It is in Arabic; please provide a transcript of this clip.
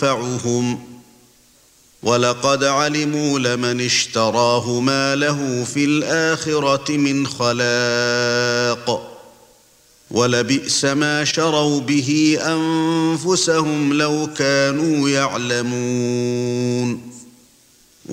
ينفعهم ولقد علموا لمن اشتراه ما له في الآخرة من خلاق ولبئس ما شروا به أنفسهم لو كانوا يعلمون